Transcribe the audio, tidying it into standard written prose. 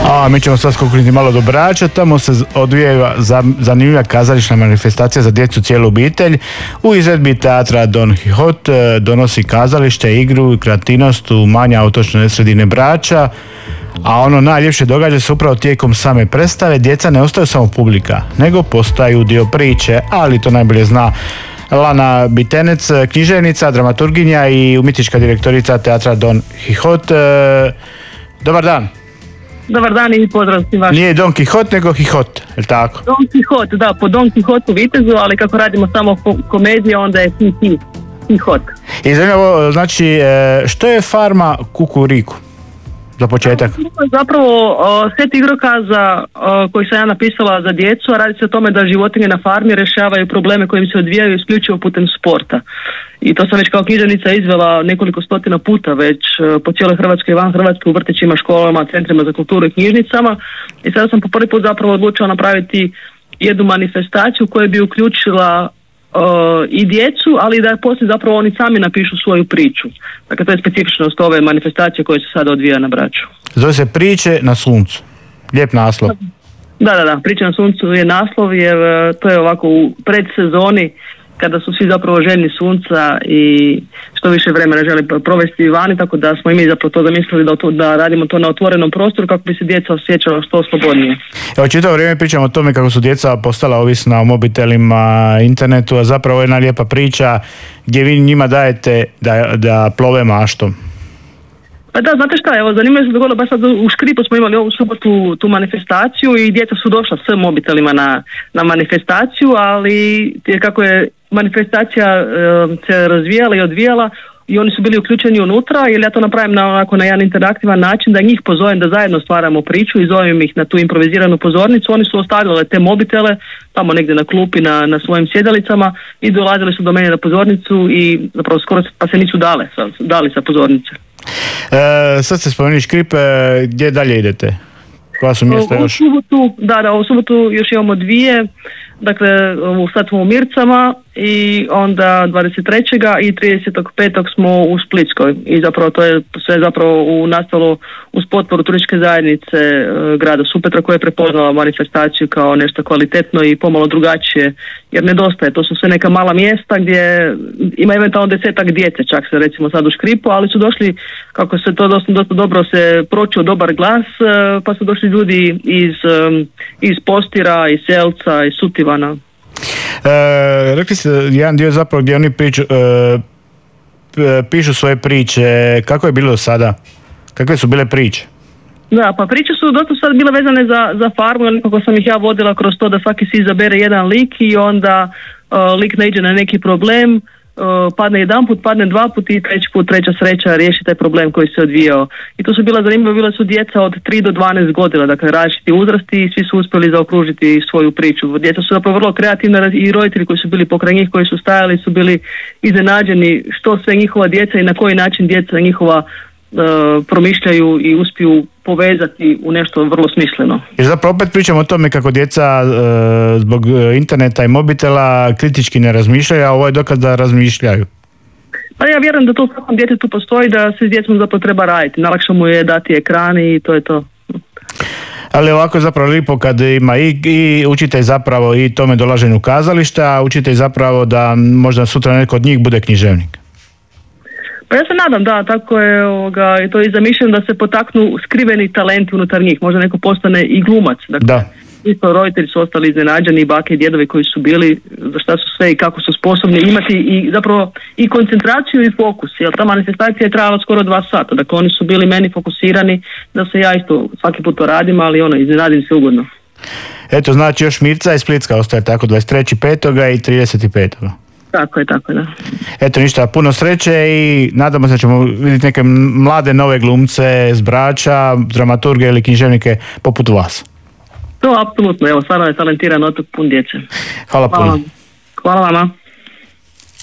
A mi ćemo sad skoknuti malo do Brača, tamo se odvija zanimljiva kazališna manifestacija za djecu cijelu obitelj. U izvedbi teatra Don Quixote donosi kazalište, igru i kreativnost u manje otočne sredine Brača, a ono najljepše događa se upravo tijekom same predstave. Djeca ne ostaju samo publika, nego postaju dio priče, ali to najbolje zna Lana Bitenec, književnica, dramaturginja i umjetnička direktorica teatra Don Quixote. Dobar dan. Dobar dan i pozdrav svim vašim. Nije Don Quixote, nego Quixote, je li tako? Don Quixote, da, po Don Quixotu vitezu, ali kako radimo samo komedije, onda je Quixote. I zanimljivo, znači, što je farma Kukuriku? Za početak. Zapravo set igrokaza koji sam ja napisala za djecu, a radi se o tome da životinje na farmi rješavaju probleme koji im se odvijaju isključivo putem sporta. I to sam već kao književnica izvela nekoliko stotina puta već po cijeloj Hrvatskoj i van Hrvatske, u vrtićima, školama, centrima za kulturu i knjižnicama. I sada sam po prvi put zapravo odlučila napraviti jednu manifestaciju koja bi uključila i djecu, ali da poslije zapravo oni sami napišu svoju priču. Dakle, to je specifičnost ove manifestacije koja se sada odvija na Braču. Zove se Priče na suncu. Lijep naslov. Da, Priče na suncu je naslov, jer to je ovako u predsezoni kada su svi zapravo željni sunca i što više vremena žele provesti vani, tako da smo i mi zapravo to zamislili da radimo to na otvorenom prostoru kako bi se djeca osjećala što slobodnije. Evo, čitavo vrijeme pričamo o tome kako su djeca postala ovisna o mobitelima, internetu, a zapravo je jedna lijepa priča gdje vi njima dajete da plove maštom. Pa da, znate šta, evo, zanimljivo se dogodilo, baš sad u Škripu smo imali ovu subotu tu manifestaciju i djeca su došla s mobitelima na manifestaciju, ali kako je manifestacija se razvijala i odvijala i oni su bili uključeni unutra, jer ja to napravim na jedan interaktivan način, da njih pozovem da zajedno stvaramo priču i zovem ih na tu improviziranu pozornicu. Oni su ostavljali te mobitele tamo negdje na klupi na svojim sjedalicama i dolazili su do mene na pozornicu i zapravo skoro pa se nisu dali sa pozornice. Sad ste spomenuli Škrip, gdje dalje idete? Koja su mjesta još? U subotu još imamo dvije, dakle sad smo u Mircama i onda 23. i 35. smo u Splitskoj i zapravo to je sve zapravo nastalo uz potporu turističke zajednice grada Supetra koja je prepoznala manifestaciju kao nešto kvalitetno i pomalo drugačije, jer nedostaje, to su sve neka mala mjesta gdje ima eventualno 10-ak djece, čak se recimo sad u Škripu, ali su došli, kako se to dosta dobro se pročuo dobar glas, pa su došli ljudi iz Postira, iz Selca, iz Sutivana. Rekli ste jedan dio zapravo gdje oni pišu svoje priče. Kako je bilo do sada? Kakve su bile priče? Da, pa priče su dosta sad bile vezane za farmu, kako sam ih ja vodila kroz to da svaki si izabere jedan lik i onda lik naiđe na neki problem, padne jedan put, padne dva put i treći put, treća sreća riješi taj problem koji se odvijao. I to su bila su djeca od 3 do 12 godina, dakle različiti uzrasti i svi su uspjeli zaokružiti svoju priču. Djeca su zapravo vrlo kreativna i roditelji koji su bili pokraj njih, koji su stajali, su bili iznenađeni što sve njihova djeca i na koji način djeca njihova promišljaju i uspiju povezati u nešto vrlo smisleno. Jer zapravo opet pričamo o tome kako djeca zbog interneta i mobitela kritički ne razmišljaju, a ovo je dokaz da razmišljaju. Pa ja vjerujem da to u svakom djetetu postoji, da se s djecom zapravo treba raditi. Najlakše mu je dati ekran i to je to. Ali ovako je zapravo lijepo kad ima i učitelj zapravo i tome dolaženju kazališta, a učitelj zapravo da možda sutra neko od njih bude književnik. Pa ja se nadam, da, tako je i to je zamišljeno da se potaknu skriveni talenti unutar njih, možda neko postane i glumac. Dakle, da. Isto roditelji su ostali iznenađeni, i bake i djedovi koji su bili, za šta su sve i kako su sposobni imati i zapravo i koncentraciju i fokus, jer ta manifestacija je trajala skoro 2 sata, dakle oni su bili meni fokusirani da se ja isto svaki put to radim, ali iznenadim se ugodno. Eto, znači još Mirca i Splitska ostaje tako 23.5. i 35. Tako je, da. Eto, ništa, puno sreće i nadamo se da ćemo vidjeti neke mlade nove glumce s Brača, dramaturge ili književnike poput vas. To apsolutno, evo, stvarno je talentiran otok pun djece. Hvala puno. Hvala vama.